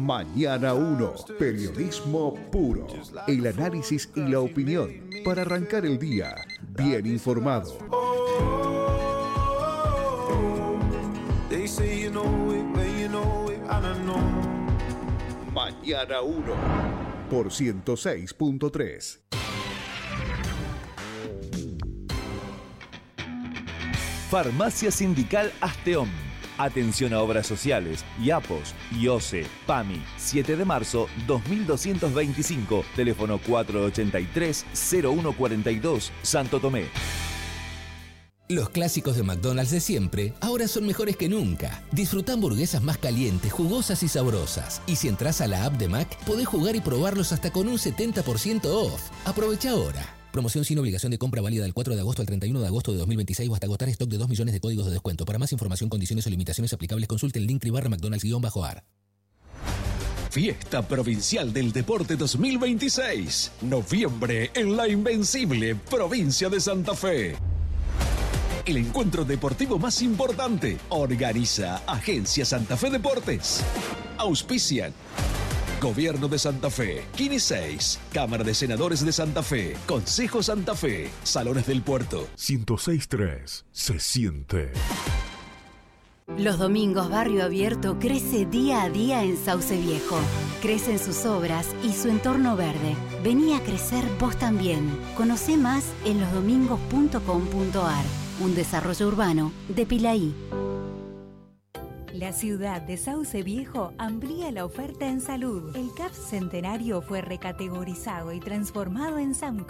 Mañana 1, periodismo puro. El análisis y la opinión para arrancar el día bien informado. Mañana 1 por 106.3. Farmacia Sindical Asteón. Atención a obras sociales, IAPOS, IOSE, PAMI, 7 de marzo 2225, teléfono 483-0142, Santo Tomé. Los clásicos de McDonald's de siempre ahora son mejores que nunca. Disfruta hamburguesas más calientes, jugosas y sabrosas. Y si entras a la app de Mac, podés jugar y probarlos hasta con un 70% off. Aprovecha ahora. Promoción sin obligación de compra válida del 4 de agosto al 31 de agosto de 2026 o hasta agotar stock de 2 millones de códigos de descuento. Para más información, condiciones o limitaciones aplicables, consulte el link /McDonald's-AR. Fiesta Provincial del Deporte 2026. Noviembre en la invencible provincia de Santa Fe. El encuentro deportivo más importante. Organiza Agencia Santa Fe Deportes. Auspician Gobierno de Santa Fe, Kine 6, Cámara de Senadores de Santa Fe, Consejo Santa Fe, Salones del Puerto. 106.3 se siente. Los domingos Barrio Abierto crece día a día en Sauce Viejo. Crecen sus obras y su entorno verde. Vení a crecer vos también. Conocé más en losdomingos.com.ar. Un desarrollo urbano de Pilaí. La ciudad de Sauce Viejo amplía la oferta en salud. El CAF Centenario fue recategorizado y transformado en SAMCO.